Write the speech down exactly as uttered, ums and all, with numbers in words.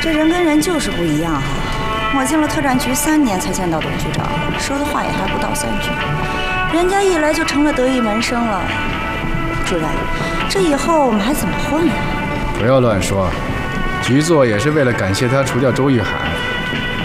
这人跟人就是不一样哈。我进了特战局三年才见到董局长，说的话也还不到三句，人家一来就成了得意门生了。主任，这以后我们还怎么混啊？ 不要乱说，局座也是为了感谢他除掉周玉海，